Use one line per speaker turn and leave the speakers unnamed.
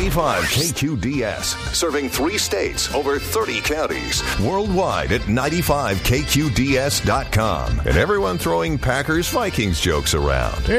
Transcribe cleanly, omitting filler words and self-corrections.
95 KQDS, serving 3 states, over 30 counties, worldwide at 95KQDS.com. And everyone throwing Packers-Vikings jokes around.